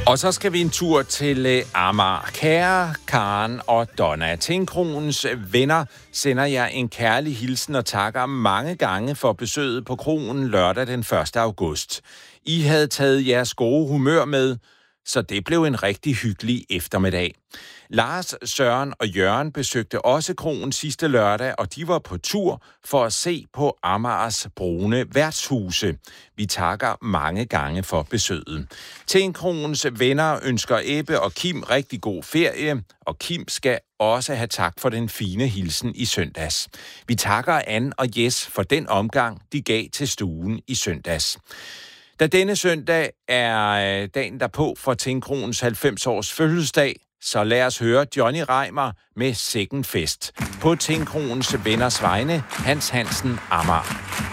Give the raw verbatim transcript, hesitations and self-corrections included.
Og så skal vi en tur til øh, Amager. Kære Karen og Donna, Tingkronens venner sender jer en kærlig hilsen og takker mange gange for besøget på kronen lørdag den første august. I havde taget jeres gode humør med, så det blev en rigtig hyggelig eftermiddag. Lars, Søren og Jørgen besøgte også kronen sidste lørdag, og de var på tur for at se på Amagers brune værtshuse. Vi takker mange gange for besøget. Tingkronens venner ønsker Ebbe og Kim rigtig god ferie, og Kim skal også have tak for den fine hilsen i søndags. Vi takker Anne og Jes for den omgang, de gav til stuen i søndags. Da denne søndag er dagen derpå for Tingkronens halvfems års fødselsdag, så lad os høre Johnny Reimer med Second Fest. På Tingkronens venners vegne, Hans Hansen, Amager.